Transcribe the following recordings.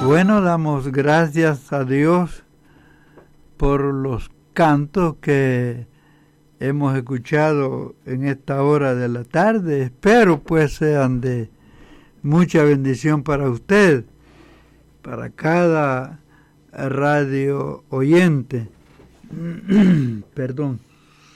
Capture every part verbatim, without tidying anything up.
Bueno, damos gracias a Dios por los cantos que hemos escuchado en esta hora de la tarde. Espero pues sean de mucha bendición para usted, para cada radio oyente. Perdón.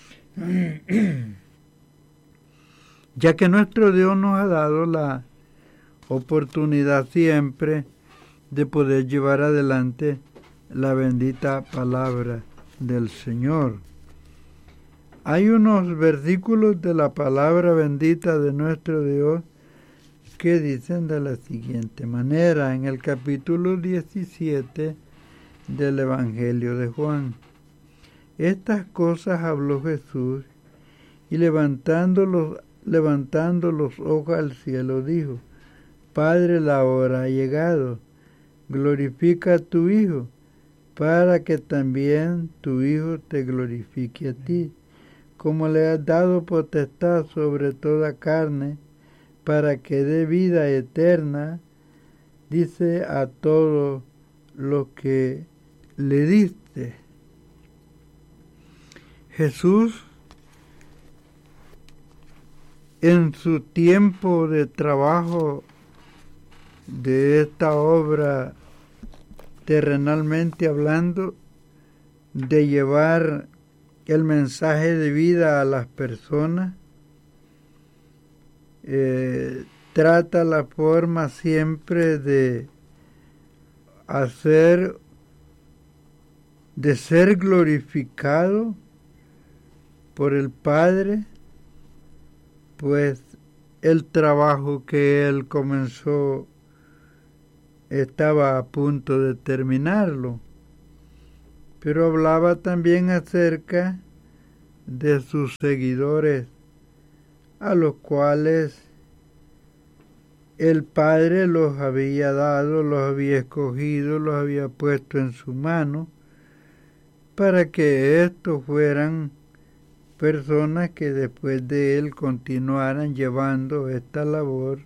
Ya que nuestro Dios nos ha dado la oportunidad siempre de poder llevar adelante la bendita palabra del Señor. Hay unos versículos de la palabra bendita de nuestro Dios que dicen de la siguiente manera, en el capítulo diecisiete del Evangelio de Juan. Estas cosas habló Jesús y levantando los, levantando los ojos al cielo dijo: Padre, la hora ha llegado, glorifica a tu Hijo, para que también tu Hijo te glorifique a ti, como le has dado potestad sobre toda carne, para que dé vida eterna, dice, a todo lo que le diste. Jesús, en su tiempo de trabajo de esta obra, terrenalmente hablando, de llevar el mensaje de vida a las personas, eh, trata la forma siempre de hacer, de ser glorificado por el Padre, pues el trabajo que él comenzó estaba a punto de terminarlo, pero hablaba también acerca de sus seguidores, a los cuales el Padre los había dado, los había escogido, los había puesto en su mano, para que estos fueran personas que después de él continuaran llevando esta labor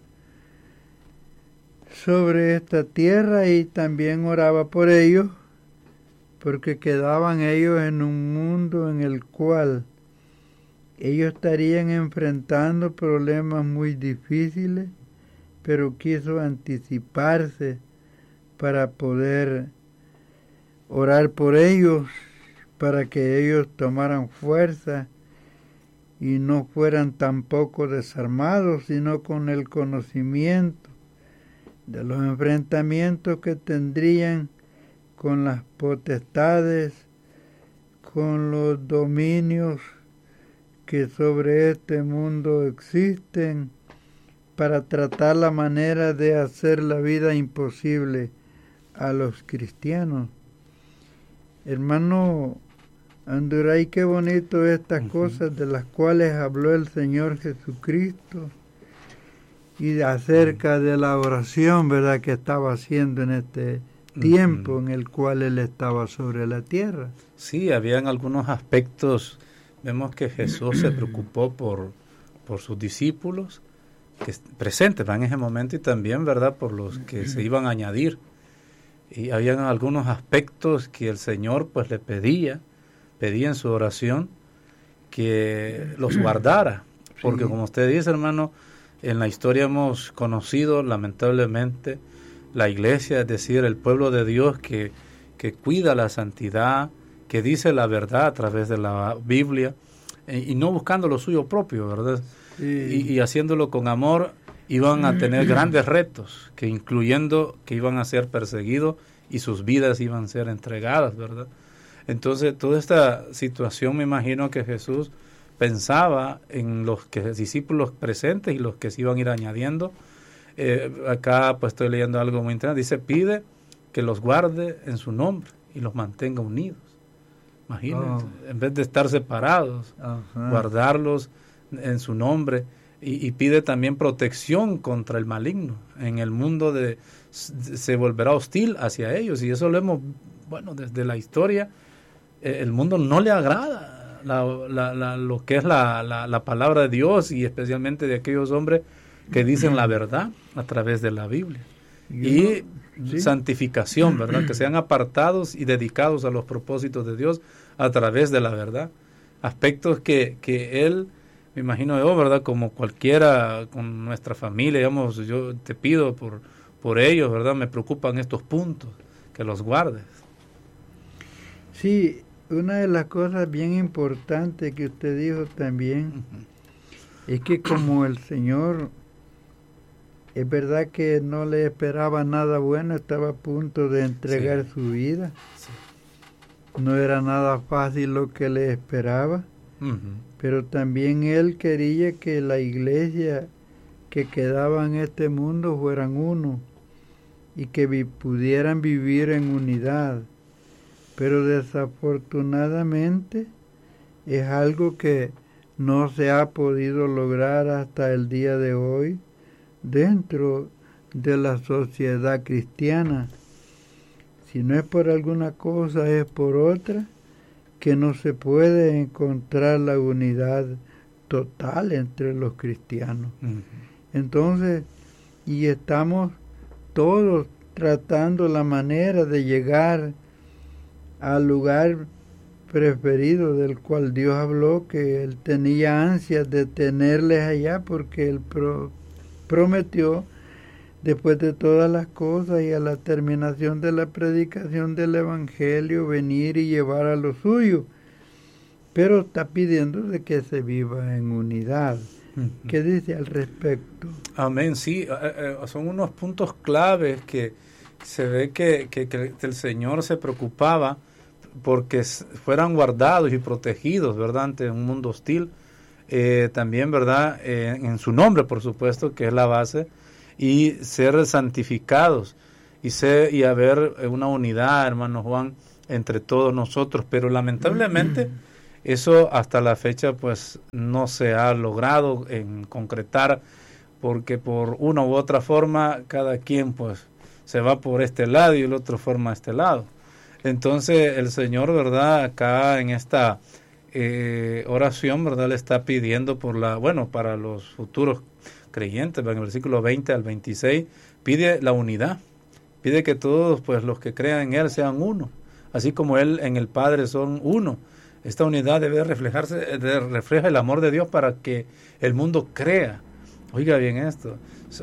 sobre esta tierra, y también oraba por ellos, porque quedaban ellos en un mundo en el cual ellos estarían enfrentando problemas muy difíciles, pero quiso anticiparse para poder orar por ellos, para que ellos tomaran fuerza y no fueran tampoco desarmados, sino con el conocimiento de los enfrentamientos que tendrían con las potestades, con los dominios que sobre este mundo existen, para tratar la manera de hacer la vida imposible a los cristianos. Hermano Anduray, qué bonito estas uh-huh. cosas de las cuales habló el Señor Jesucristo, y de acerca de la oración, ¿verdad?, que estaba haciendo en este tiempo uh-huh. en el cual él estaba sobre la tierra. Sí, habían algunos aspectos. Vemos que Jesús se preocupó por, por sus discípulos que presentes en ese momento, y también, ¿verdad?, por los que se iban a añadir. Y habían algunos aspectos que el Señor pues le pedía, pedía en su oración que los guardara, porque sí. como usted dice, hermano, en la historia hemos conocido lamentablemente la iglesia, es decir, el pueblo de Dios que, que cuida la santidad, que dice la verdad a través de la Biblia, eh, y no buscando lo suyo propio, ¿verdad? Sí. Y, y haciéndolo con amor, iban a tener grandes retos, que incluyendo que iban a ser perseguidos y sus vidas iban a ser entregadas, ¿verdad? Entonces, toda esta situación, me imagino que Jesús pensaba en los que discípulos presentes y los que se iban a ir añadiendo. Eh, acá pues estoy leyendo algo muy interesante. Dice, pide que los guarde en su nombre y los mantenga unidos. Imagínense, oh. en vez de estar separados, uh-huh. guardarlos en su nombre. Y, y pide también protección contra el maligno. En el mundo de, se volverá hostil hacia ellos, y eso lo hemos, bueno, desde la historia, eh, el mundo no le agrada la, la, la, lo que es la, la, la palabra de Dios, y especialmente de aquellos hombres que dicen la verdad a través de la Biblia. y ¿sí? santificación, ¿verdad? Que sean apartados y dedicados a los propósitos de Dios a través de la verdad. Aspectos que, que Él, me imagino yo, ¿verdad? Como cualquiera con nuestra familia, digamos, yo te pido por, por ellos, ¿verdad? Me preocupan estos puntos, que los guardes. Sí, una de las cosas bien importantes que usted dijo también uh-huh. es que como el Señor, es verdad que no le esperaba nada bueno, estaba a punto de entregar sí. su vida. Sí. No era nada fácil lo que le esperaba, uh-huh. pero también Él quería que la iglesia que quedaba en este mundo fueran uno y que vi- pudieran vivir en unidad. Pero desafortunadamente es algo que no se ha podido lograr hasta el día de hoy dentro de la sociedad cristiana. Si no es por alguna cosa, es por otra, que no se puede encontrar la unidad total entre los cristianos. Uh-huh. Entonces, y estamos todos tratando la manera de llegar al lugar preferido del cual Dios habló, que Él tenía ansias de tenerles allá, porque Él pro, prometió, después de todas las cosas y a la terminación de la predicación del Evangelio, venir y llevar a lo suyo. Pero está pidiendo de que se viva en unidad. Uh-huh. ¿Qué dice al respecto? Amén, sí, eh, eh, son unos puntos claves que se ve que, que, que el Señor se preocupaba porque fueran guardados y protegidos, ¿verdad?, ante un mundo hostil. Eh, también, ¿verdad?, eh, en su nombre, por supuesto, que es la base, y ser santificados, y, ser, y haber una unidad, hermano Juan, entre todos nosotros. Pero lamentablemente eso hasta la fecha pues no se ha logrado en concretar, porque por una u otra forma cada quien pues se va por este lado y el otro forma este lado. Entonces el Señor, ¿verdad?, acá en esta eh, oración, ¿verdad?, le está pidiendo por la, bueno, para los futuros creyentes, en el versículo veinte al veintiséis, pide la unidad, pide que todos pues los que crean en Él sean uno, así como Él en el Padre son uno. Esta unidad debe reflejarse, de, refleja el amor de Dios para que el mundo crea. Oiga bien esto,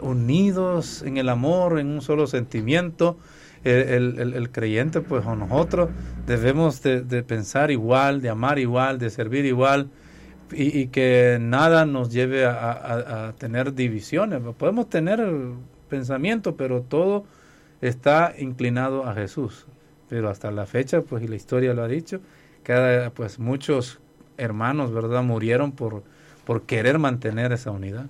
unidos en el amor, en un solo sentimiento. El, el, el creyente, pues, o nosotros debemos de, de pensar igual, de amar igual, de servir igual, y, y que nada nos lleve a, a, a tener divisiones. Podemos tener pensamiento, pero todo está inclinado a Jesús. Pero hasta la fecha, pues, y la historia lo ha dicho, cada, pues, muchos hermanos, ¿verdad?, murieron por, por querer mantener esa unidad.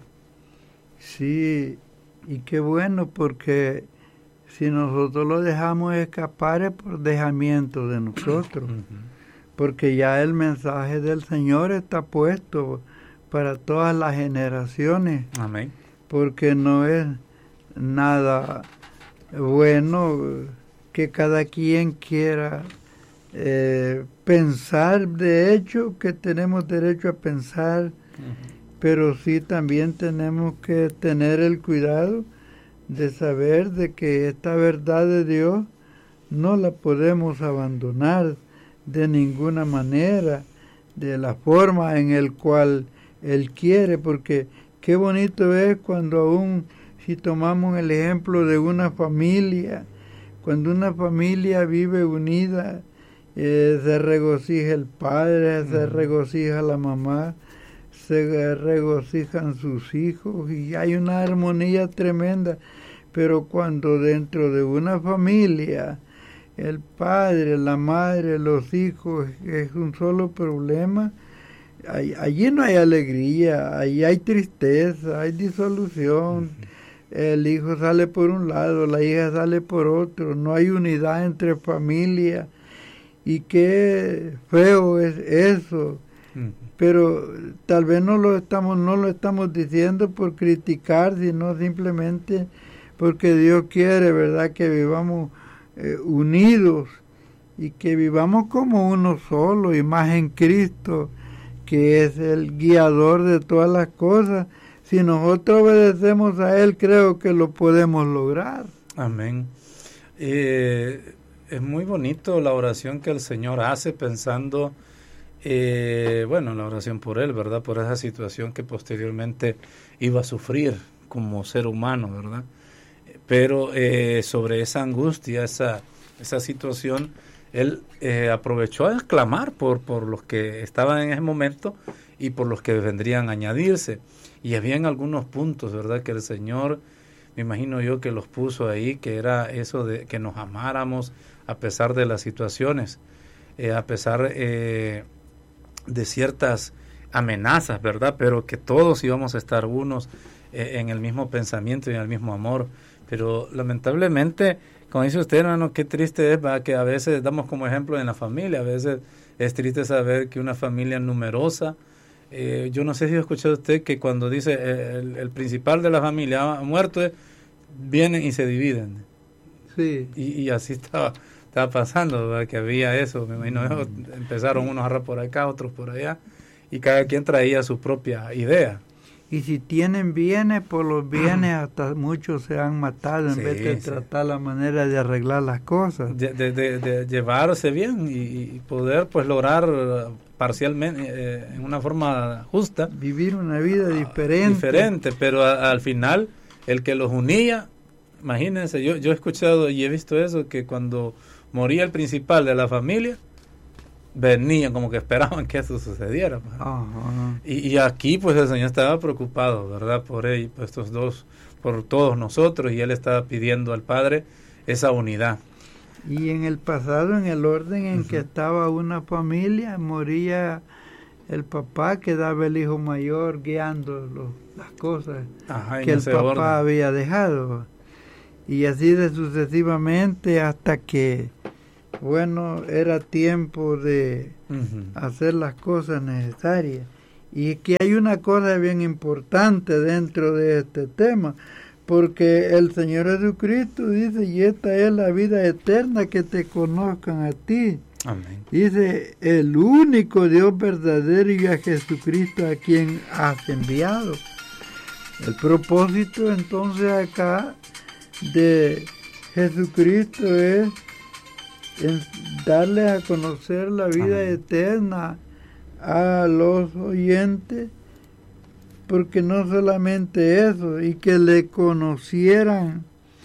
Sí, y qué bueno, porque si nosotros lo dejamos escapar es por dejamiento de nosotros, uh-huh. porque ya el mensaje del Señor está puesto para todas las generaciones. Amén. Porque no es nada bueno que cada quien quiera eh, pensar. De hecho, que tenemos derecho a pensar, uh-huh. pero sí también tenemos que tener el cuidado de saber de que esta verdad de Dios no la podemos abandonar de ninguna manera, de la forma en el cual Él quiere, porque qué bonito es cuando aún, si tomamos el ejemplo de una familia, cuando una familia vive unida, eh, se regocija el padre, uh-huh. se regocija la mamá, se regocijan sus hijos y hay una armonía tremenda. Pero cuando dentro de una familia el padre, la madre, los hijos es un solo problema, allí no hay alegría, allí hay tristeza, hay disolución. Uh-huh. El hijo sale por un lado, la hija sale por otro, no hay unidad entre familias. Y qué feo es eso. Uh-huh. Pero tal vez no lo estamos no lo estamos diciendo por criticar, sino simplemente porque Dios quiere, ¿verdad?, que vivamos eh, unidos y que vivamos como uno solo, y más en Cristo, que es el guiador de todas las cosas. Si nosotros obedecemos a Él, creo que lo podemos lograr. Amén. Eh, es muy bonito la oración que el Señor hace pensando, eh, bueno, la oración por Él, ¿verdad? Por esa situación que posteriormente iba a sufrir como ser humano, ¿verdad? Pero eh, sobre esa angustia, esa, esa situación, Él eh, aprovechó a clamar por, por los que estaban en ese momento y por los que vendrían a añadirse. Y habían algunos puntos, ¿verdad? Que el Señor, me imagino yo, que los puso ahí, que era eso de que nos amáramos a pesar de las situaciones, eh, a pesar eh, de ciertas amenazas, ¿verdad? Pero que todos íbamos a estar unos eh, en el mismo pensamiento y en el mismo amor. Pero lamentablemente, como dice usted, hermano, qué triste es, ¿verdad? Que a veces damos como ejemplo en la familia, a veces es triste saber que una familia numerosa, eh, yo no sé si ha escuchado usted que cuando dice eh, el, el principal de la familia ha muerto, eh, vienen y se dividen. Sí. Y, y así estaba, estaba pasando, ¿verdad? Que había eso, me imagino, mm. empezaron unos a por acá, otros por allá, y cada quien traía su propia idea. Y si tienen bienes, por los bienes hasta muchos se han matado en sí, vez de sí. tratar la manera de arreglar las cosas. De, de, de, de llevarse bien y, y poder pues lograr parcialmente, eh, en una forma justa. Vivir una vida diferente. Diferente, pero a, al final el que los unía, imagínense, yo, yo he escuchado y he visto eso, que cuando moría el principal de la familia, venían como que esperaban que eso sucediera. Y, y aquí pues el Señor estaba preocupado, ¿verdad? Por él, por estos dos, por todos nosotros, y Él estaba pidiendo al Padre esa unidad. Y en el pasado, en el orden en uh-huh. que estaba una familia, moría el papá, quedaba el hijo mayor guiando los, las cosas Ajá, que el papá orden. había dejado. Y así de sucesivamente hasta que bueno, era tiempo de uh-huh. hacer las cosas necesarias. Y que hay una cosa bien importante dentro de este tema, porque el Señor Jesucristo dice, y esta es la vida eterna, que te conozcan a ti. Amén. Dice, el único Dios verdadero, y a Jesucristo a quien has enviado. El propósito entonces acá de Jesucristo es en darles a conocer la vida Amén. eterna a los oyentes, porque no solamente eso, y que le conocieran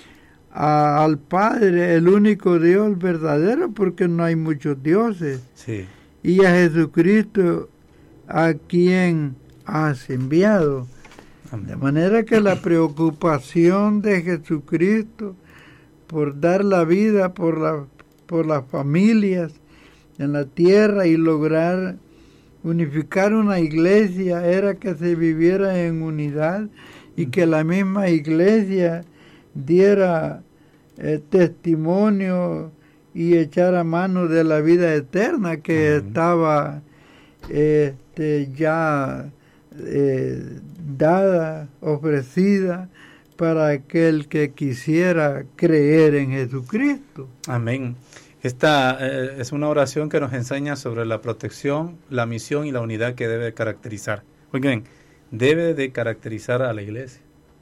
a, al Padre, el único Dios verdadero, porque no hay muchos dioses, sí. y a Jesucristo a quien has enviado. Amén. De manera que la preocupación de Jesucristo por dar la vida por la por las familias en la tierra y lograr unificar una iglesia era que se viviera en unidad y que la misma iglesia diera eh, testimonio y echara mano de la vida eterna que uh-huh. estaba eh, este, ya eh, dada, ofrecida para aquel que quisiera creer en Jesucristo. Amén. Esta eh, es una oración que nos enseña sobre la protección, la misión y la unidad que debe caracterizar. Oigan, debe de caracterizar a la iglesia.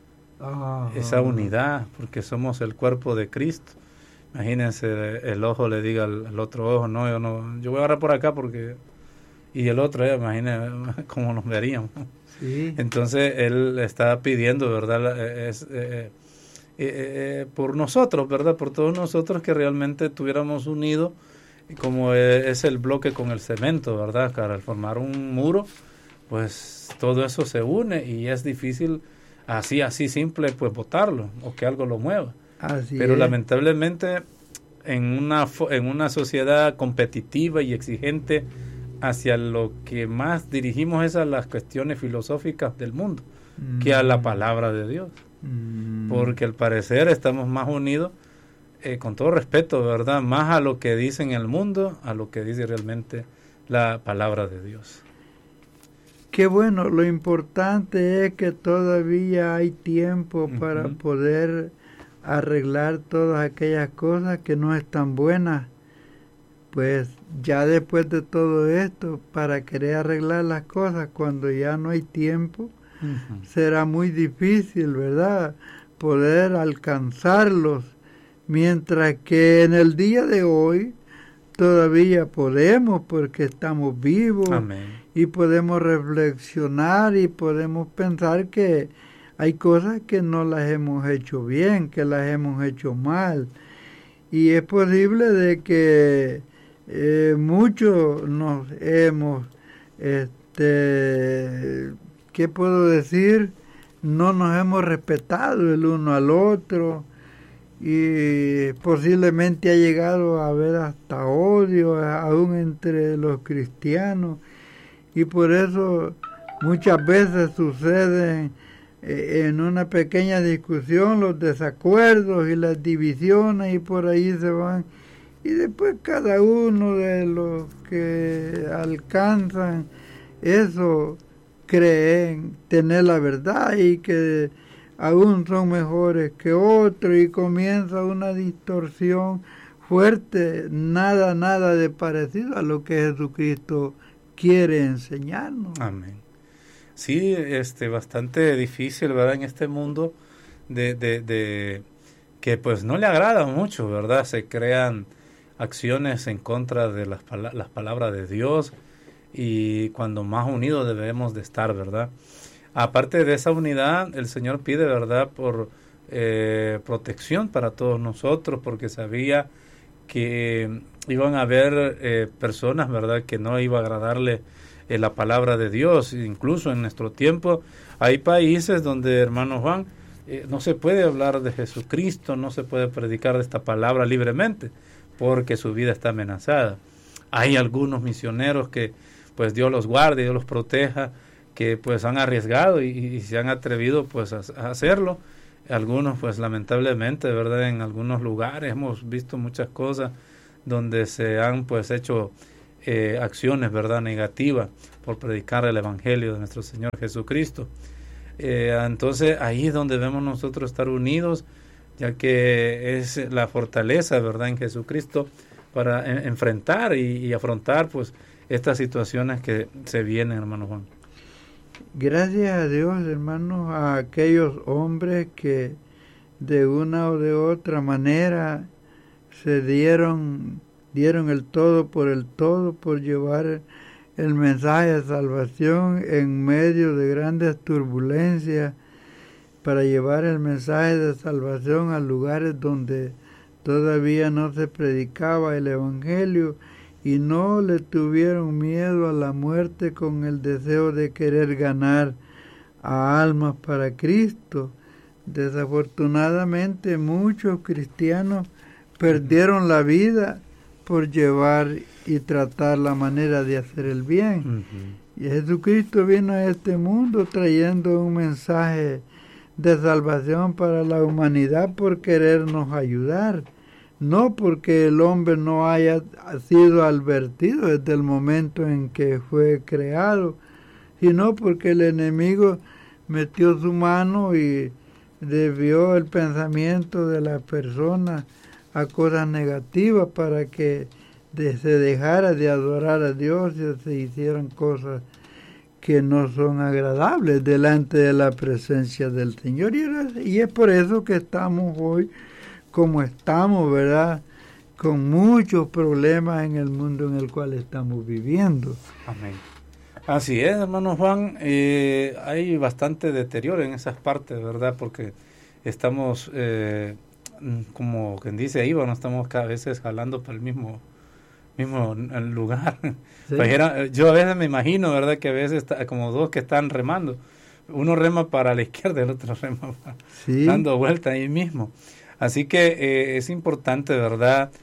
Ah, Esa unidad, porque somos el cuerpo de Cristo. Imagínense, el ojo le diga al, al otro ojo, no, yo no, yo voy a agarrar por acá porque... Y el otro, eh, imagínense cómo nos veríamos. Sí. Entonces, él está pidiendo, ¿verdad? Es... Eh, Eh, eh, por nosotros, ¿verdad? Por todos nosotros, que realmente estuviéramos unidos, como es el bloque con el cemento, ¿verdad? Para formar un muro, pues todo eso se une y es difícil así, así simple, pues botarlo o que algo lo mueva. Así Pero es. lamentablemente en una, en una sociedad competitiva y exigente, hacia lo que más dirigimos es a las cuestiones filosóficas del mundo, mm. que a la palabra de Dios. Porque al parecer estamos más unidos, eh, con todo respeto, ¿verdad? Más a lo que dice en el mundo, a lo que dice realmente la palabra de Dios. Qué bueno, lo importante es que todavía hay tiempo uh-huh. para poder arreglar todas aquellas cosas que no están buenas. Pues ya después de todo esto, para querer arreglar las cosas cuando ya no hay tiempo, Uh-huh. será muy difícil, ¿verdad? Poder alcanzarlos mientras que en el día de hoy todavía podemos, porque estamos vivos. Amén. Y podemos reflexionar y podemos pensar que hay cosas que no las hemos hecho bien, que las hemos hecho mal. Y es posible de que eh, muchos nos hemos, este, ¿qué puedo decir? No nos hemos respetado el uno al otro y posiblemente ha llegado a haber hasta odio aún entre los cristianos. Y por eso muchas veces suceden eh, en una pequeña discusión los desacuerdos y las divisiones y por ahí se van. Y después cada uno de los que alcanzan eso creen tener la verdad y que aún son mejores que otros y comienza una distorsión fuerte, nada, nada de parecido a lo que Jesucristo quiere enseñarnos. Amén. Sí, este, bastante difícil, ¿verdad? En este mundo de, de, de que pues no le agrada mucho, ¿verdad? Se crean acciones en contra de las, pala- las palabras de Dios y cuando más unidos debemos de estar, ¿verdad? Aparte de esa unidad, el Señor pide, ¿verdad?, por eh, protección para todos nosotros, porque sabía que iban a haber eh, personas, ¿verdad?, que no iba a agradarle eh, la palabra de Dios. Incluso en nuestro tiempo hay países donde, hermano Juan, eh, no se puede hablar de Jesucristo, no se puede predicar de esta palabra libremente, porque su vida está amenazada. Hay algunos misioneros que, pues, Dios los guarde, Dios los proteja, que pues han arriesgado y, y se han atrevido pues a, a hacerlo. Algunos pues lamentablemente, ¿verdad?, en algunos lugares hemos visto muchas cosas donde se han pues hecho eh, acciones, ¿verdad?, negativas por predicar el evangelio de nuestro Señor Jesucristo. Eh, entonces ahí es donde debemos nosotros estar unidos, ya que es la fortaleza, ¿verdad?, en Jesucristo para en, enfrentar y, y afrontar pues estas situaciones que se vienen, hermano Juan. Gracias a Dios, hermanos, a aquellos hombres que de una o de otra manera se dieron, dieron el todo por el todo, por llevar el mensaje de salvación en medio de grandes turbulencias, para llevar el mensaje de salvación a lugares donde todavía no se predicaba el Evangelio, y no le tuvieron miedo a la muerte con el deseo de querer ganar a almas para Cristo. Desafortunadamente muchos cristianos perdieron la vida por llevar y tratar la manera de hacer el bien. Uh-huh. Y Jesucristo vino a este mundo trayendo un mensaje de salvación para la humanidad por querernos ayudar. No porque el hombre no haya sido advertido desde el momento en que fue creado, sino porque el enemigo metió su mano y desvió el pensamiento de la persona a cosas negativas para que de, se dejara de adorar a Dios y se hicieran cosas que no son agradables delante de la presencia del Señor. Y, y es por eso que estamos hoy como estamos, ¿verdad?, con muchos problemas en el mundo en el cual estamos viviendo. Amén. Así es, hermano Juan, eh, hay bastante deterioro en esas partes, ¿verdad?, porque estamos, eh, como quien dice ahí, bueno, estamos cada vez jalando para el mismo mismo lugar. ¿Sí? Pues era, yo a veces me imagino, ¿verdad?, que a veces está, como dos que están remando, uno rema para la izquierda, el otro rema para, ¿sí?, dando vuelta ahí mismo. Así que eh, es importante, ¿verdad?,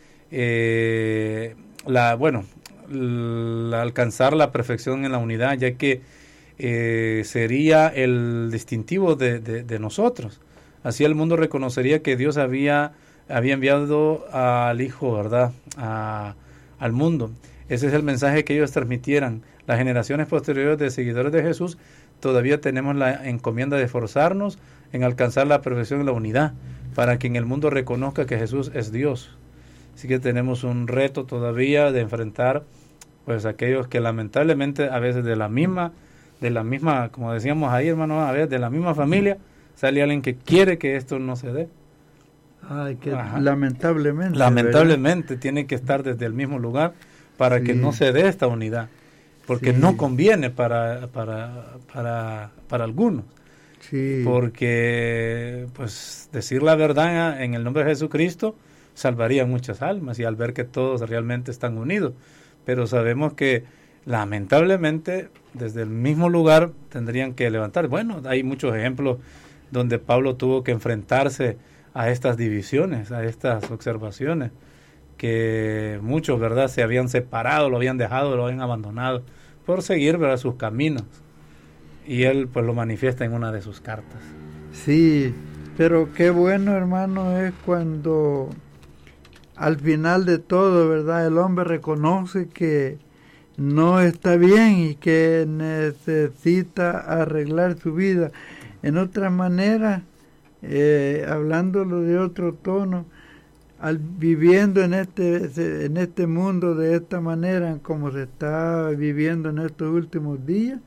eh, la bueno, la, alcanzar la perfección en la unidad, ya que eh, sería el distintivo de, de, de nosotros. Así el mundo reconocería que Dios había, había enviado al Hijo, ¿verdad?, a, al mundo. Ese es el mensaje que ellos transmitieran. Las generaciones posteriores de seguidores de Jesús todavía tenemos la encomienda de esforzarnos en alcanzar la perfección en la unidad, para que en el mundo reconozca que Jesús es Dios. Así que tenemos un reto todavía de enfrentar pues aquellos que lamentablemente a veces de la misma, de la misma, como decíamos ahí, hermano, a veces de la misma familia sale alguien que quiere que esto no se dé. Ay, que lamentablemente. Lamentablemente ¿verdad? Tiene que estar desde el mismo lugar para sí. que no se dé esta unidad, porque sí. no conviene para, para, para, para algunos. Sí. Porque, pues, decir la verdad en el nombre de Jesucristo salvaría muchas almas y al ver que todos realmente están unidos. Pero sabemos que, lamentablemente, desde el mismo lugar tendrían que levantar. Bueno, hay muchos ejemplos donde Pablo tuvo que enfrentarse a estas divisiones, a estas observaciones, que muchos, ¿verdad?, se habían separado, lo habían dejado, lo habían abandonado por seguir, ¿verdad?, sus caminos. Y él pues lo manifiesta en una de sus cartas. Sí, pero qué bueno, hermano, es cuando al final de todo, ¿verdad?, el hombre reconoce que no está bien y que necesita arreglar su vida. En otra manera, eh, hablándolo de otro tono, al viviendo en este en este mundo de esta manera, como se está viviendo en estos últimos días,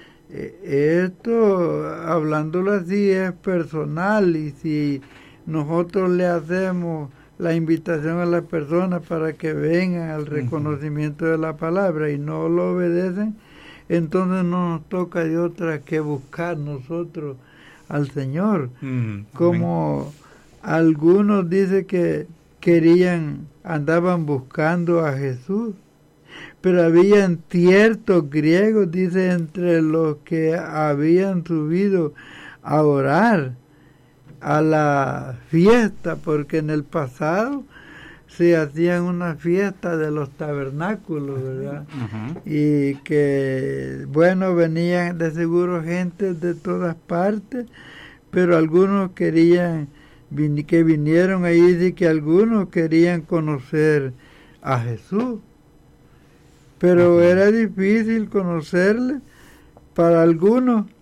esto, hablándolo así, es personal, y si nosotros le hacemos la invitación a las personas para que vengan al reconocimiento de la palabra y no lo obedecen, entonces no nos toca de otra que buscar nosotros al Señor. Mm, como algunos dicen que querían, andaban buscando a Jesús, pero habían ciertos griegos, dice, entre los que habían subido a orar a la fiesta, porque en el pasado se hacían una fiesta de los tabernáculos, ¿verdad? Uh-huh. Y que, bueno, venían de seguro gente de todas partes, pero algunos querían, vin- que vinieron ahí, dice que algunos querían conocer a Jesús. Pero uh-huh. era difícil conocerle para algunos,